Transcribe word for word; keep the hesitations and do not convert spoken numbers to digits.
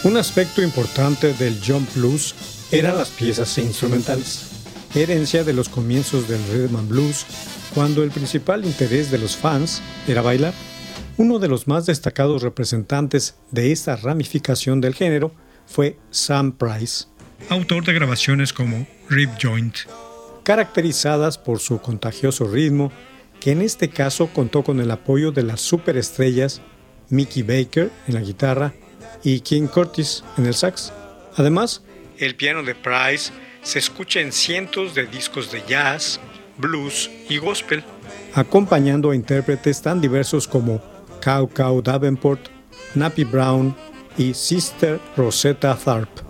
Un aspecto importante del jump blues eran las piezas instrumentales, herencia de los comienzos del rhythm and blues, cuando el principal interés de los fans era bailar. Uno de los más destacados representantes de esta ramificación del género fue Sam Price, autor de grabaciones como Rip Joint, caracterizadas por su contagioso ritmo, que en este caso contó con el apoyo de las superestrellas Mickey Baker en la guitarra y King Curtis en el sax. Además, el piano de Price se escucha en cientos de discos de jazz, blues y gospel, acompañando a intérpretes tan diversos como Cow Cow Davenport, Nappy Brown y Sister Rosetta Tharpe.